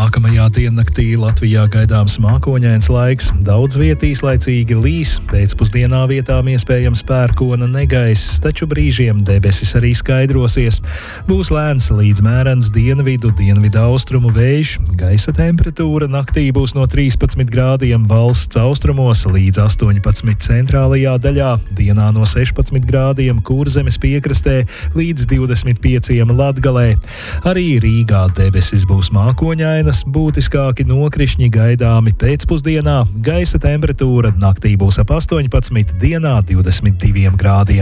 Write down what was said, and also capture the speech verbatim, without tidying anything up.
Nākamajā diennaktī Latvijā gaidāms mākoņains laiks, daudz viet īslaicīgi līs, pēcpusdienā vietām iespējams pērkona negaiss, taču brīžiem debesis arī skaidrosies. Būs lēns līdz mērens dienvidu, dienvidu austrumu vējš, gaisa temperatūra naktī būs no trīspadsmit grādiem valsts austrumos līdz astoņpadsmit centrālajā daļā, dienā no sešpadsmit grādiem Kurzemes piekrastē līdz divdesmit pieciem Latgalē. Arī Rīgā debesis būs mākoņainas, būtiskāki nokrišņi gaidāmi pēcpusdienā, gaisa temperatūra naktī būs ap astoņpadsmit, dienā divdesmit diviem grādiem.